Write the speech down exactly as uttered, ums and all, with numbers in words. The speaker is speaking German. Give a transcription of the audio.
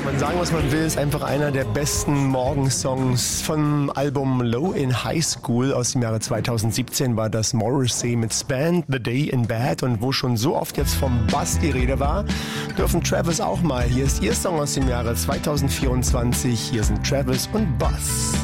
man sagen, was man will, ist einfach einer der besten Morgensongs vom Album Low in High School aus dem Jahre zweitausendsiebzehn war das Morrissey mit Spend the Day in Bed, und wo schon so oft jetzt vom Bass die Rede war, dürfen Travis auch mal. Hier ist ihr Song aus dem Jahre zweitausendvierundzwanzig. Hier sind Travis und Bass.